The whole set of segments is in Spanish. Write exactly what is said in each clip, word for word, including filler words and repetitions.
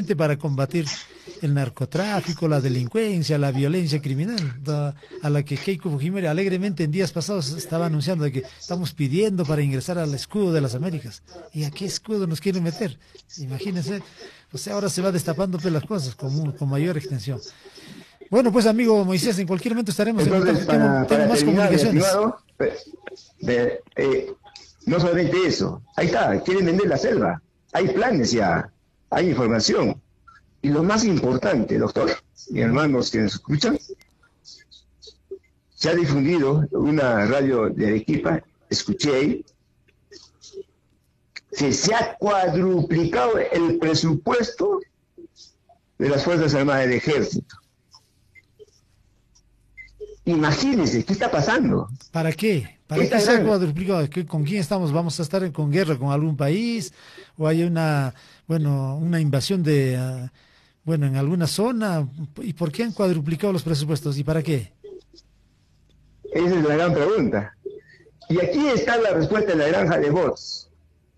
justamente para combatir el narcotráfico, la delincuencia, la violencia criminal, da, a la que Keiko Fujimori alegremente en días pasados estaba anunciando de que estamos pidiendo para ingresar al escudo de las Américas. ¿Y a qué escudo nos quieren meter? Imagínense, o sea, ahora se va destapando pues, las cosas con, con mayor extensión. Bueno, pues amigo Moisés, en cualquier momento estaremos en Entonces, contacto, tengo, para, tengo para más terminar, mi comunicaciones. estimado, eh, de- eh, no solamente eso, ahí está, quieren vender la selva, hay planes ya, hay información. Y lo más importante, doctor, y hermanos que nos escuchan, se ha difundido una radio de Arequipa, escuché ahí, que se ha cuadruplicado el presupuesto de las Fuerzas Armadas del Ejército. Imagínense, ¿qué está pasando? ¿Para qué? ¿Para Esta qué se ha gran- cuadruplicado? ¿Qué- ¿Con quién estamos? ¿Vamos a estar con guerra con algún país? ¿O hay una, bueno, una invasión de, ah, bueno, en alguna zona? ¿Y por qué han cuadruplicado los presupuestos? ¿Y para qué? Esa es la gran pregunta. Y aquí está la respuesta de la granja de bots.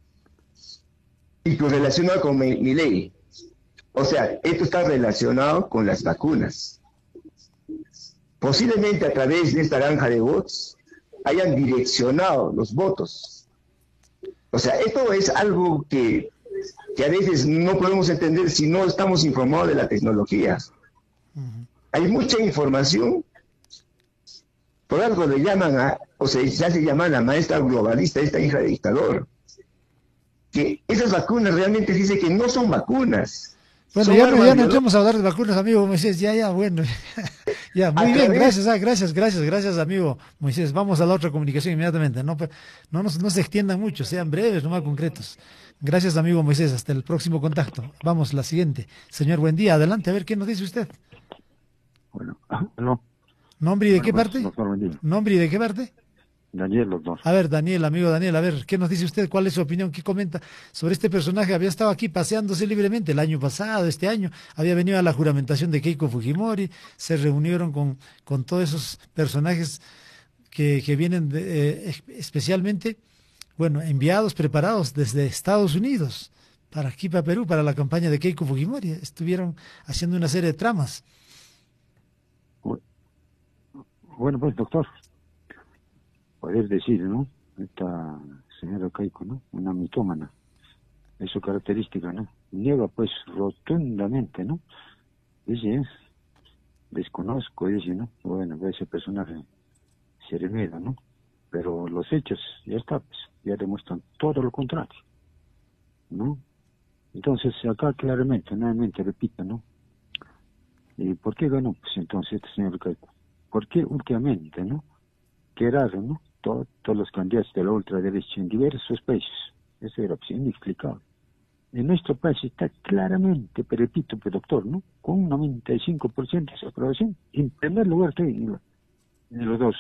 Y relacionado con mi, mi ley. O sea, esto está relacionado con las vacunas. Posiblemente a través de esta granja de bots hayan direccionado los votos. O sea, esto es algo que, que a veces no podemos entender si no estamos informados de la tecnología. Ujú. Hay mucha información. Por algo le llaman a, o sea, ya se llama a la maestra globalista, esta hija de dictador, que esas vacunas realmente dice que no son vacunas. Bueno, Son ya no, armas ya no biológicas. entremos a hablar de vacunas, amigo Moisés. Ya, ya, bueno. Ya, muy A bien, través, gracias, ah, gracias, gracias, gracias, amigo Moisés. Vamos a la otra comunicación inmediatamente. No, Pe- no, nos, no se extiendan mucho, sean breves, no más concretos. Gracias, amigo Moisés. Hasta el próximo contacto. Vamos, la siguiente. Señor, buen día. Adelante, a ver, ¿qué nos dice usted? Bueno, no, ¿Nombre y de bueno, qué pues, parte? doctor, buen día. ¿Nombre y de qué parte? Daniel, doctor. A ver, Daniel, amigo Daniel, a ver, ¿qué nos dice usted? ¿Cuál es su opinión? ¿Qué comenta sobre este personaje? Había estado aquí paseándose libremente el año pasado, este año, había venido a la juramentación de Keiko Fujimori, se reunieron con, con todos esos personajes que, que vienen de, eh, especialmente, bueno, enviados, preparados desde Estados Unidos, para aquí, para Perú, para la campaña de Keiko Fujimori. Estuvieron haciendo una serie de tramas. Bu- Bueno, pues, doctor, poder decir, ¿no? Esta señora Keiko, ¿no? Una mitómana. Es su característica, ¿no? Niega, pues, rotundamente, ¿no? Dice, ¿eh? Desconozco, dice, ¿no? Bueno, ese personaje se revela, ¿no? Pero los hechos, ya está, pues, ya demuestran todo lo contrario, ¿no? Entonces, acá claramente, nuevamente repito, ¿no? ¿Y por qué ganó, pues, entonces, este señor Keiko? ¿Por qué últimamente, ¿no? Qué raro, ¿no? Todo- todos los candidatos de la ultraderecha en diversos países. Eso era, pues, inexplicable. En nuestro país está claramente, pero repito, pues, doctor, ¿no? Con un noventa y cinco por ciento de aprobación. En primer lugar, estoy en, la- en los dos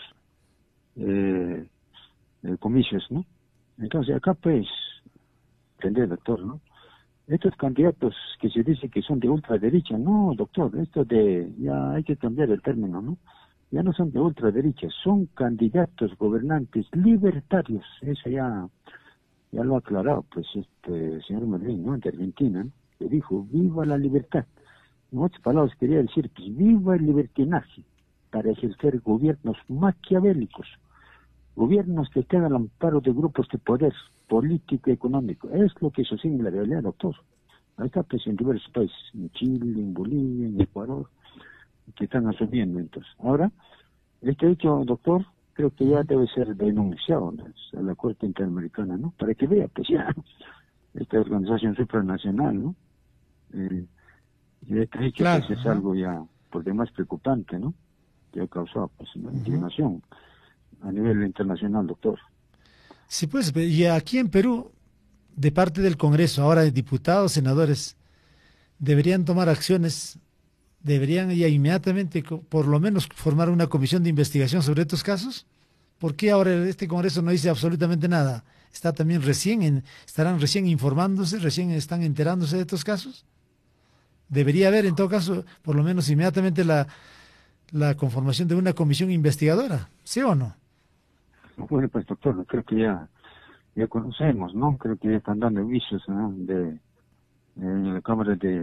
eh, eh, comicios, ¿no? Entonces, acá, pues, entender, doctor, ¿no? Estos candidatos que se dice que son de ultraderecha, no, doctor, esto de, ya hay que cambiar el término, ¿no? Ya no son de ultraderecha, son candidatos gobernantes libertarios, eso ya, ya lo ha aclarado, pues, este señor Madrid, ¿no? De Argentina, ¿no? Que dijo, viva la libertad. En otras palabras, quería decir, pues, viva el libertinaje para ejercer gobiernos maquiavélicos, gobiernos que estén al amparo de grupos de poder político y económico. Es lo que sostiene la realidad, doctor. Ahí está, pues, en diversos países, en Chile, en Bolivia, en Ecuador, que están asumiendo entonces. Ahora, este hecho, doctor, creo que ya debe ser denunciado, ¿no? A la Corte Interamericana, ¿no? Para que vea, pues ya, esta organización supranacional, ¿no? Eh, y este hecho, Claro, pues, es ¿no? algo ya por demás preocupante, ¿no? Que ha causado, pues, una Ujú. indignación a nivel internacional, doctor. Sí, pues, y aquí en Perú, de parte del Congreso, ahora de diputados, senadores, deberían tomar acciones, deberían ya inmediatamente, co- por lo menos, formar una comisión de investigación sobre estos casos. ¿Por qué ahora este Congreso no dice absolutamente nada? ¿Está también recién, en- estarán recién informándose, recién están enterándose de estos casos? Debería haber, en todo caso, por lo menos inmediatamente la, la conformación de una comisión investigadora, ¿sí o no? Bueno, pues, doctor, no creo que ya, ya conocemos, ¿no? Creo que ya están dando avisos, ¿no? De, en la Cámara de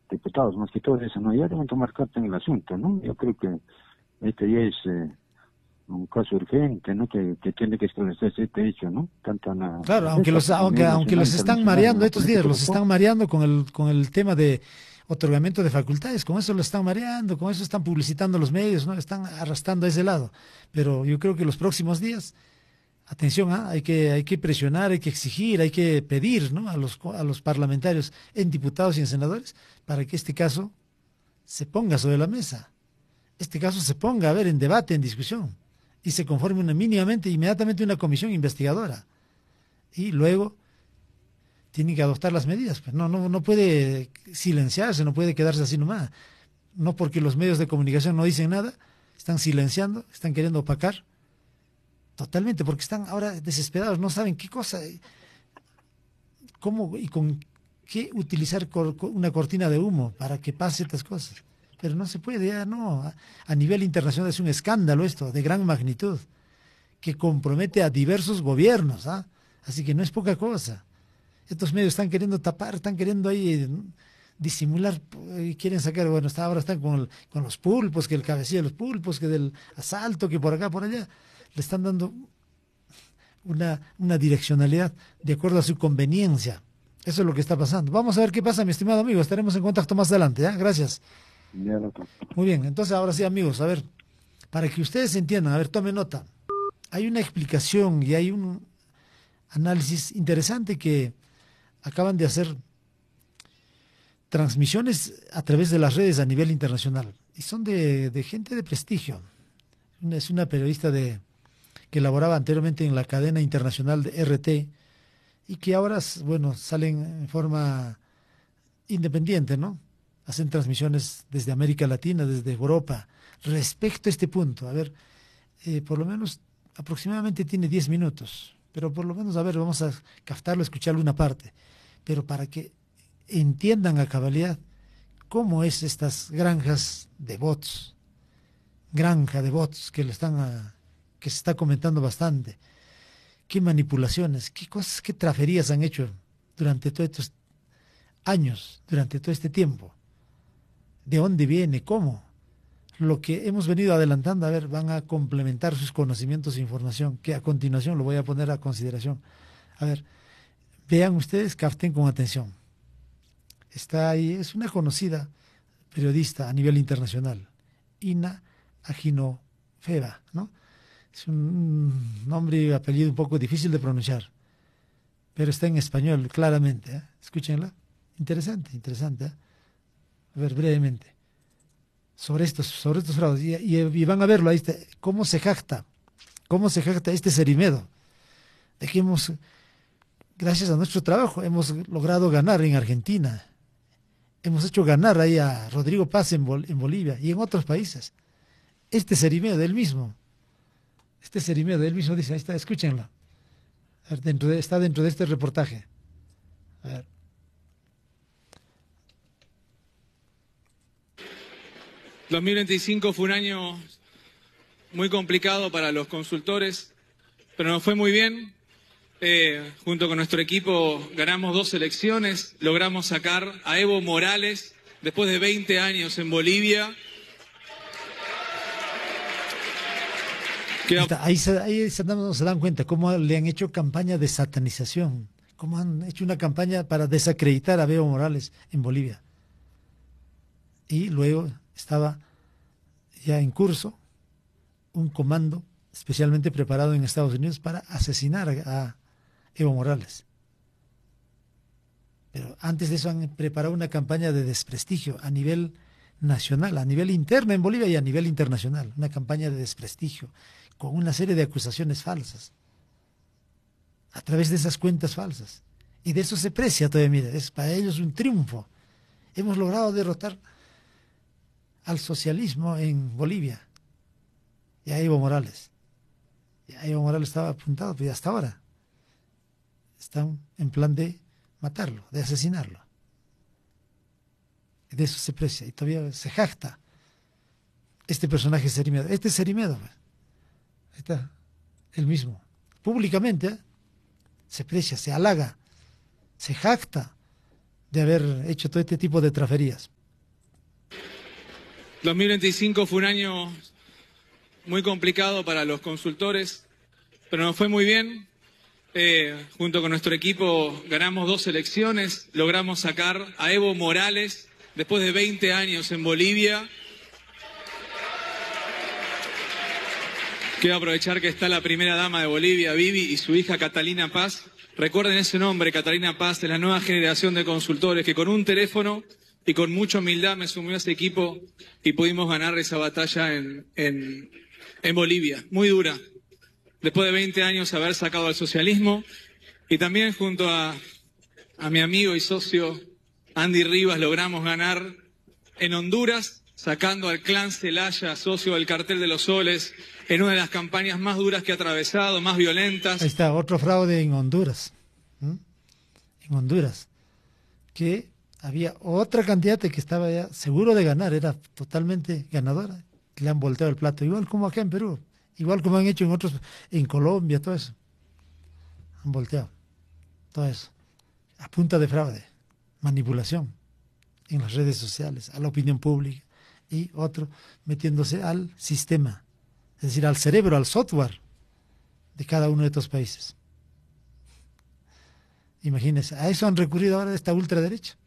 diputados, más que todo eso, ¿no? Ya deben tomar carta en el asunto, ¿no? Yo creo que este ya es eh, un caso urgente, ¿no? Que, que tiene que establecerse este hecho, ¿no? Tanto en la, Claro, aunque los, aunque, aunque los están mareando estos días, los están mareando con el, con el tema de otorgamiento de facultades, con eso lo están mareando, con eso están publicitando los medios, ¿no? Están arrastrando a ese lado. Pero yo creo que los próximos días, atención, ¿eh? hay que, hay que presionar, hay que exigir, hay que pedir, ¿no? a los, a los parlamentarios, en diputados y en senadores, para que este caso se ponga sobre la mesa. Este caso se ponga a ver en debate, en discusión, y se conforme una, mínimamente, inmediatamente una comisión investigadora. Y luego tienen que adoptar las medidas. Pues no, no, no puede silenciarse, no puede quedarse así nomás. No porque los medios de comunicación no dicen nada, están silenciando, están queriendo opacar. Totalmente, porque están ahora desesperados, no saben qué cosa, cómo y con qué utilizar cor, una cortina de humo para que pase estas cosas. Pero no se puede, ya no. A, a nivel internacional es un escándalo esto, de gran magnitud, que compromete a diversos gobiernos, ¿ah? Así que no es poca cosa. Estos medios están queriendo tapar, están queriendo ahí disimular, quieren sacar, bueno, hasta ahora están con, el, con los pulpos, que el cabecilla de los pulpos, que del asalto, que por acá, por allá. Le están dando una, una direccionalidad de acuerdo a su conveniencia. Eso es lo que está pasando. Vamos a ver qué pasa, mi estimado amigo. Estaremos en contacto más adelante. ¿eh? Gracias. Muy bien, entonces ahora sí, amigos, a ver, para que ustedes entiendan, a ver, tomen nota. Hay una explicación y hay un análisis interesante que acaban de hacer transmisiones a través de las redes a nivel internacional. Y son de, de gente de prestigio. Es una periodista de que laboraba anteriormente en la cadena internacional de R T y que ahora, bueno, salen en forma independiente, ¿no? Hacen transmisiones desde América Latina, desde Europa, respecto a este punto. A ver, eh, por lo menos aproximadamente tiene diez minutos, pero por lo menos, a ver, vamos a captarlo, escucharlo una parte, pero para que entiendan a cabalidad cómo es estas granjas de bots, granja de bots que le están a, que se está comentando bastante, qué manipulaciones, qué cosas, qué traferías han hecho durante todos estos años, durante todo este tiempo. ¿De dónde viene? ¿Cómo? Lo que hemos venido adelantando, a ver, van a complementar sus conocimientos e información, que a continuación lo voy a poner a consideración. A ver, vean ustedes, capten con atención. Está ahí, es una conocida periodista a nivel internacional, Ina Aginofeva, ¿no? Es un nombre y apellido un poco difícil de pronunciar, pero está en español, claramente. ¿eh? Escúchenla. Interesante, interesante. ¿eh? A ver, brevemente. Sobre estos, sobre estos fraudes. Y, y, y van a verlo ahí, está, cómo se jacta, cómo se jacta este Cerimedo. De que hemos, gracias a nuestro trabajo, hemos logrado ganar en Argentina. Hemos hecho ganar ahí a Rodrigo Paz en, Bol, en Bolivia y en otros países. Este Cerimedo, él mismo. Este Cerimedo, él mismo dice, ahí está, escúchenlo. A ver, dentro de, está dentro de este reportaje. A ver. dos mil veinticinco fue un año muy complicado para los consultores, pero nos fue muy bien. Eh, junto con nuestro equipo ganamos dos elecciones, logramos sacar a Evo Morales después de veinte años en Bolivia. Ahí, está, ahí, se, ahí se, dan, se dan cuenta cómo le han hecho campaña de satanización, cómo han hecho una campaña para desacreditar a Evo Morales en Bolivia. Y luego estaba ya en curso un comando especialmente preparado en Estados Unidos para asesinar a Evo Morales. Pero antes de eso han preparado una campaña de desprestigio a nivel nacional, a nivel interno en Bolivia y a nivel internacional, una campaña de desprestigio con una serie de acusaciones falsas a través de esas cuentas falsas. Y de eso se precia todavía, mira, es para ellos un triunfo. Hemos logrado derrotar al socialismo en Bolivia y a Evo Morales. Ya Evo Morales estaba apuntado, pero hasta ahora están en plan de matarlo, de asesinarlo. Y de eso se precia y todavía se jacta este personaje Cerimedo. Este es Cerimedo, pues. Ahí está, él mismo, públicamente, ¿eh? Se precia, se halaga, se jacta de haber hecho todo este tipo de traferías. dos mil veinticinco fue un año muy complicado para los consultores, pero nos fue muy bien. Eh, junto con nuestro equipo ganamos dos elecciones, logramos sacar a Evo Morales después de veinte años en Bolivia. Quiero aprovechar que está la primera dama de Bolivia, Vivi, y su hija Catalina Paz. Recuerden ese nombre, Catalina Paz, de la nueva generación de consultores que con un teléfono y con mucha humildad me sumió a ese equipo y pudimos ganar esa batalla en, en, en Bolivia, muy dura. Después de veinte años haber sacado al socialismo, y también junto a, a mi amigo y socio Andy Rivas logramos ganar en Honduras, sacando al clan Celaya, socio del Cartel de los Soles, en una de las campañas más duras que ha atravesado, más violentas. Ahí está, otro fraude en Honduras. ¿Mm? En Honduras, que había otra candidata que estaba ya seguro de ganar, era totalmente ganadora, le han volteado el plato, igual como acá en Perú. Igual como han hecho en otros, en Colombia, todo eso. Han volteado. Todo eso. A punta de fraude, manipulación en las redes sociales, a la opinión pública. Y otro, metiéndose al sistema, es decir, al cerebro, al software de cada uno de estos países. Imagínense, a eso han recurrido ahora esta ultraderecha.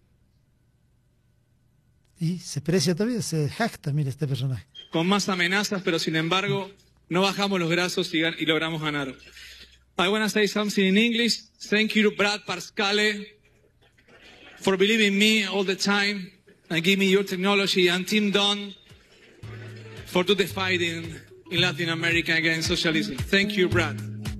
Y se precia todavía, se jacta, mire este personaje. Con más amenazas, pero sin embargo, no bajamos los brazos y, y logramos ganar. I want to say something in English. Thank you to Brad Parscale for believing me all the time and give me your technology, and Tim Dunn for do the fighting in Latin America against socialism. Thank you, Brad.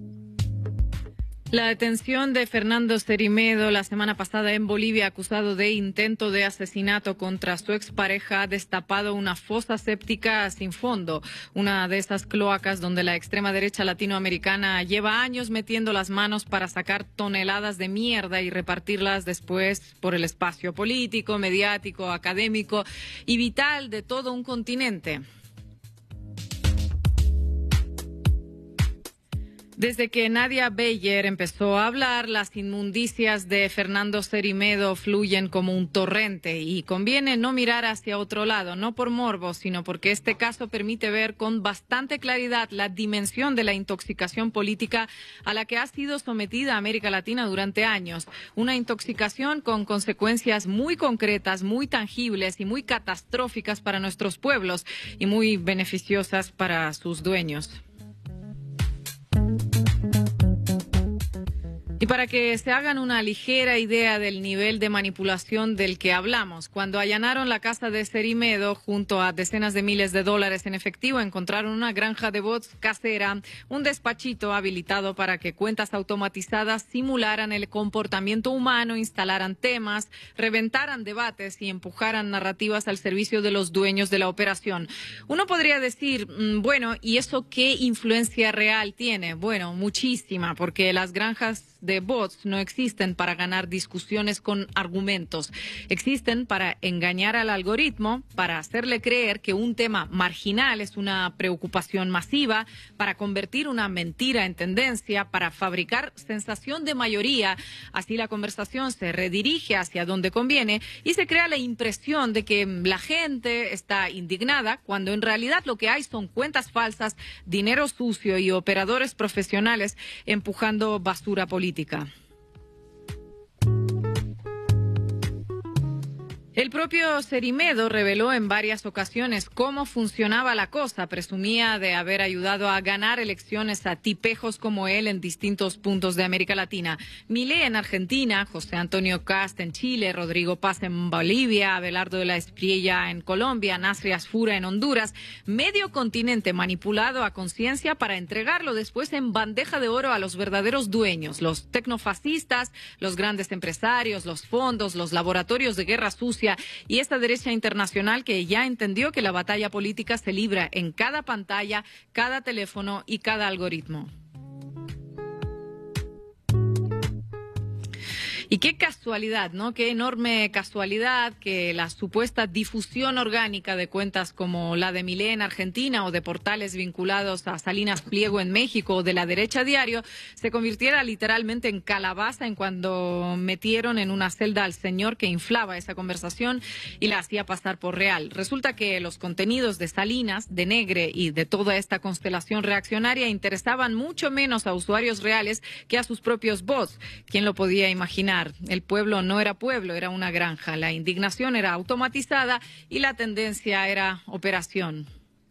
La detención de Fernando Cerimedo la semana pasada en Bolivia, acusado de intento de asesinato contra su expareja, ha destapado una fosa séptica sin fondo, una de esas cloacas donde la extrema derecha latinoamericana lleva años metiendo las manos para sacar toneladas de mierda y repartirlas después por el espacio político, mediático, académico y vital de todo un continente. Desde que Nadia Beyer empezó a hablar, las inmundicias de Fernando Cerimedo fluyen como un torrente y conviene no mirar hacia otro lado, no por morbo, sino porque este caso permite ver con bastante claridad la dimensión de la intoxicación política a la que ha sido sometida América Latina durante años. Una intoxicación con consecuencias muy concretas, muy tangibles y muy catastróficas para nuestros pueblos y muy beneficiosas para sus dueños. Y para que se hagan una ligera idea del nivel de manipulación del que hablamos, cuando allanaron la casa de Cerimedo junto a decenas de miles de dólares en efectivo, encontraron una granja de bots casera, un despachito habilitado para que cuentas automatizadas simularan el comportamiento humano, instalaran temas, reventaran debates y empujaran narrativas al servicio de los dueños de la operación. Uno podría decir, bueno, ¿y eso qué influencia real tiene? Bueno, muchísima, porque las granjas de bots no existen para ganar discusiones con argumentos. Existen para engañar al algoritmo, para hacerle creer que un tema marginal es una preocupación masiva, para convertir una mentira en tendencia, para fabricar sensación de mayoría. Así la conversación se redirige hacia donde conviene y se crea la impresión de que la gente está indignada, cuando en realidad lo que hay son cuentas falsas, dinero sucio y operadores profesionales empujando basura política. El propio Cerimedo reveló en varias ocasiones cómo funcionaba la cosa. Presumía de haber ayudado a ganar elecciones a tipejos como él en distintos puntos de América Latina. Milei en Argentina, José Antonio Kast en Chile, Rodrigo Paz en Bolivia, Abelardo de la Espriella en Colombia, Nasri Asfura en Honduras. Medio continente manipulado a conciencia para entregarlo después en bandeja de oro a los verdaderos dueños, los tecnofascistas, los grandes empresarios, los fondos, los laboratorios de guerra sucia y esta derecha internacional que ya entendió que la batalla política se libra en cada pantalla, cada teléfono y cada algoritmo. Y qué casualidad, ¿no? Qué enorme casualidad que la supuesta difusión orgánica de cuentas como la de Milei en Argentina o de portales vinculados a Salinas Pliego en México o de La Derecha Diario se convirtiera literalmente en calabaza en cuando metieron en una celda al señor que inflaba esa conversación y la hacía pasar por real. Resulta que los contenidos de Salinas, de Negre y de toda esta constelación reaccionaria interesaban mucho menos a usuarios reales que a sus propios bots. ¿Quién lo podía imaginar? El pueblo no era pueblo, era una granja. La indignación era automatizada y la tendencia era operación.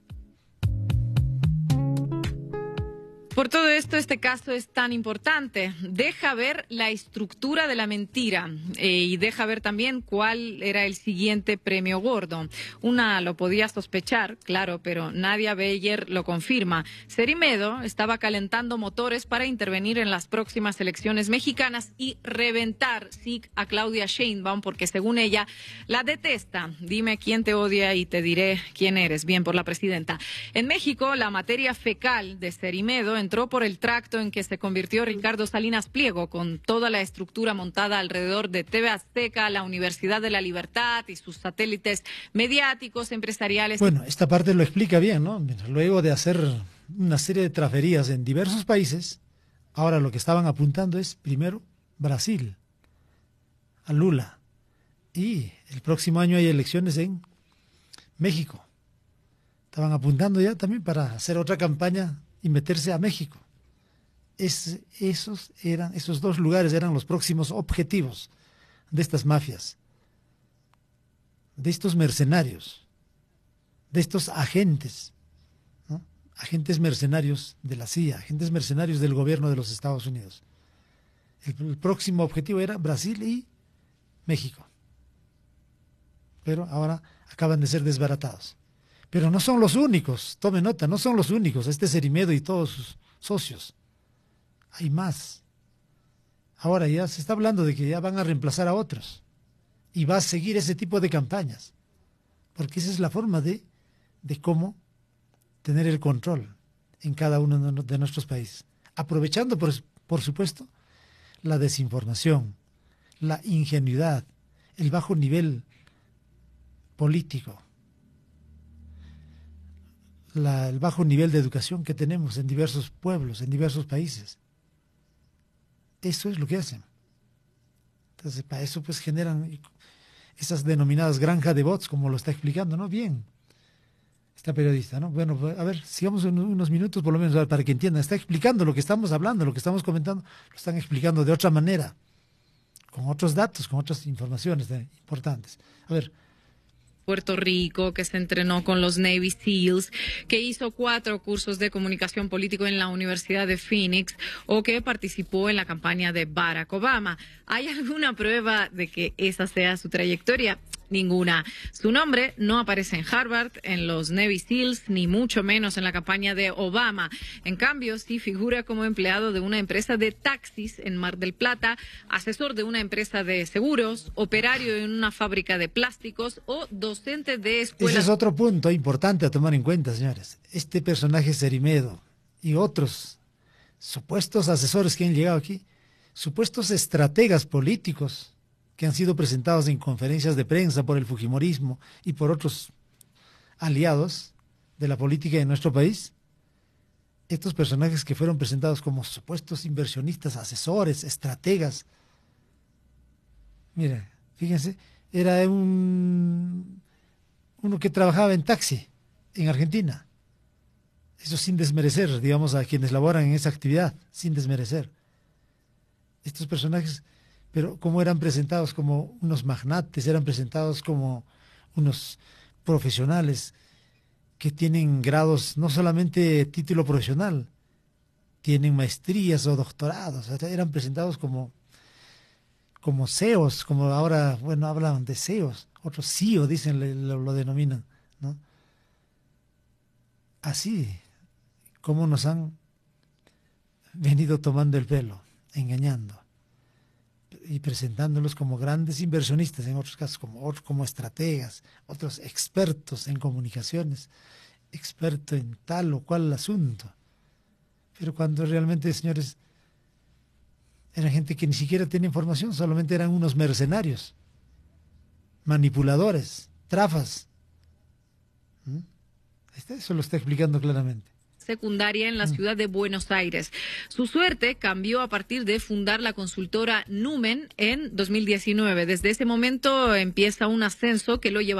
Por todo esto, este caso es tan importante. Deja ver la estructura de la mentira eh, y deja ver también cuál era el siguiente premio gordo. Una lo podía sospechar, claro, pero Nadia Beyer lo confirma. Cerimedo estaba calentando motores para intervenir en las próximas elecciones mexicanas y reventar sí, a Claudia Sheinbaum, porque según ella la detesta. Dime quién te odia y te diré quién eres. Bien, por la presidenta. En México, la materia fecal de Cerimedo entró por el tracto en que se convirtió Ricardo Salinas Pliego, con toda la estructura montada alrededor de T V Azteca, la Universidad de la Libertad y sus satélites mediáticos, empresariales. Bueno, esta parte lo explica bien, ¿no? Luego de hacer una serie de transferencias en diversos países, ahora lo que estaban apuntando es, primero, Brasil, a Lula, y el próximo año hay elecciones en México. Estaban apuntando ya también para hacer otra campaña y meterse a México. Es, esos, eran, esos dos lugares eran los próximos objetivos de estas mafias, de estos mercenarios, de estos agentes, ¿no? Agentes mercenarios de la C I A, agentes mercenarios del gobierno de los Estados Unidos. El, el próximo objetivo era Brasil y México. Pero ahora acaban de ser desbaratados. Pero no son los únicos, tome nota, no son los únicos, este Cerimedo y todos sus socios. Hay más. Ahora ya se está hablando de que ya van a reemplazar a otros. Y va a seguir ese tipo de campañas. Porque esa es la forma de, de cómo tener el control en cada uno de nuestros países. Aprovechando, por, por supuesto, la desinformación, la ingenuidad, el bajo nivel político. La, el bajo nivel de educación que tenemos en diversos pueblos, en diversos países. Eso es lo que hacen. Entonces, para eso pues generan esas denominadas granjas de bots, como lo está explicando, ¿no? Bien, esta periodista, ¿no? Bueno, a ver, sigamos unos minutos por lo menos para que entiendan. Está explicando lo que estamos hablando, lo que estamos comentando, lo están explicando de otra manera, con otros datos, con otras informaciones de, importantes. A ver. Puerto Rico, que se entrenó con los Navy SEALs, que hizo cuatro cursos de comunicación político en la Universidad de Phoenix o que participó en la campaña de Barack Obama. ¿Hay alguna prueba de que esa sea su trayectoria? Ninguna. Su nombre no aparece en Harvard, en los Navy SEALs, ni mucho menos en la campaña de Obama. En cambio, sí figura como empleado de una empresa de taxis en Mar del Plata, asesor de una empresa de seguros, operario en una fábrica de plásticos o docente de escuela. Ese es otro punto importante a tomar en cuenta, señores. Este personaje Cerimedo y otros supuestos asesores que han llegado aquí, supuestos estrategas políticos, que han sido presentados en conferencias de prensa por el fujimorismo y por otros aliados de la política de nuestro país, estos personajes que fueron presentados como supuestos inversionistas, asesores, estrategas. Mira, fíjense, era un uno que trabajaba en taxi en Argentina. Eso sin desmerecer, digamos, a quienes laboran en esa actividad, sin desmerecer. Estos personajes, pero como eran presentados como unos magnates, eran presentados como unos profesionales que tienen grados, no solamente título profesional, tienen maestrías o doctorados, o sea, eran presentados como, como C E Os, como ahora, bueno, hablan de C E Os, otros C E O dicen, lo, lo denominan, ¿no? Así, como nos han venido tomando el pelo, engañando y presentándolos como grandes inversionistas, en otros casos como, como estrategas, otros expertos en comunicaciones, expertos en tal o cual asunto. Pero cuando realmente, señores, Era gente que ni siquiera tenía información, solamente eran unos mercenarios, manipuladores, trafas. ¿Mm? Eso lo está explicando claramente. Secundaria en la ciudad de Buenos Aires. Su suerte cambió a partir de fundar la consultora Numen en dos mil diecinueve. Desde ese momento empieza un ascenso que lo lleva